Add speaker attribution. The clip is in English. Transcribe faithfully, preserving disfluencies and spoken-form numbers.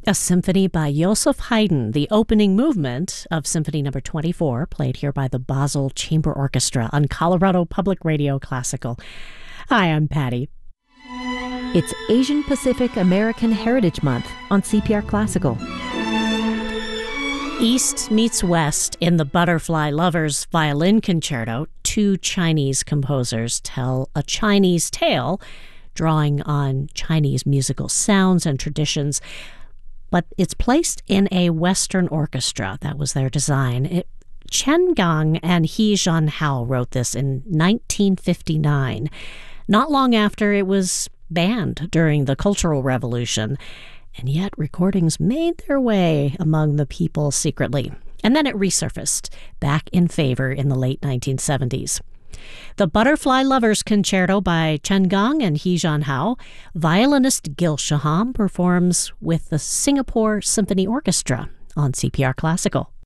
Speaker 1: A symphony by Joseph Haydn, the opening movement of Symphony Number twenty-four, played here by the Basel Chamber Orchestra on Colorado Public Radio Classical. Hi, I'm Patty.
Speaker 2: It's Asian Pacific American Heritage Month on C P R Classical.
Speaker 1: East meets West in the Butterfly Lovers Violin Concerto. Two Chinese composers tell a Chinese tale, drawing on Chinese musical sounds and traditions. But it's placed in a Western orchestra. That was their design. It, Chen Gang and He Jianhao wrote this in nineteen fifty-nine, not long after it was banned during the Cultural Revolution. And yet recordings made their way among the people secretly. And then it resurfaced back in favor in the late nineteen seventies. The Butterfly Lovers Concerto by Chen Gang and He Jianhao, violinist Gil Shaham performs with the Singapore Symphony Orchestra on C P R Classical.